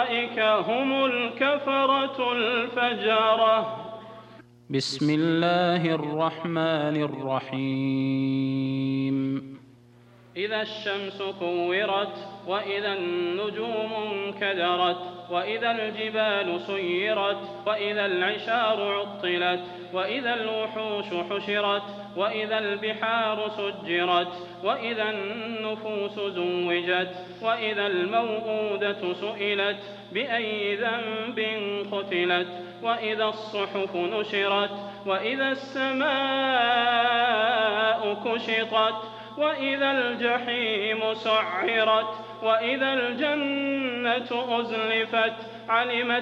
أولئك هم الكفرة الفجرة. بسم الله الرحمن الرحيم. إذا الشمس كورت وإذا النجوم انكدرت وإذا الجبال سيرت وإذا العشار عطلت وإذا الوحوش حشرت وإذا البحار سجرت وإذا النفوس زوجت وإذا الموءودة سئلت بأي ذنب قتلت وإذا الصحف نشرت وإذا السماء كشطت وإذا الجحيم سعرت وإذا الجنة أزلفت علمت